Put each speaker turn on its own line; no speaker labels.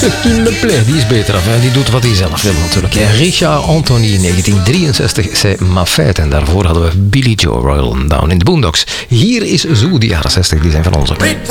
in de play, die is beter af. Hè? Die doet wat hij zelf wil natuurlijk. Ja, Richard Anthony, 1963, zei Ma Fête. En daarvoor hadden we Billy Joe, Royal Down in the Boondocks. Hier is Zoo, die jaren 60, die zijn van onze.